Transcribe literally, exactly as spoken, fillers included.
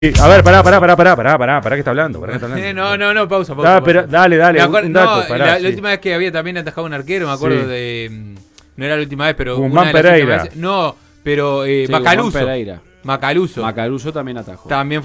A ver, pará, pará, pará, pará, pará, pará, pará, ¿qué está hablando? ¿Para qué está hablando? Eh, no, no, no, pausa, pausa. Ah, pero, dale, dale, Me acuerdo- un dato, no, pará, la, sí. la última vez que había también atajado un arquero, me acuerdo Sí. de... mm, No era la última vez, pero Guzmán una de las Pereira. últimas veces- No, pero eh, Sí, Macaluso. Guzmán Pereira. Macaluso. Macaluso también atajó. También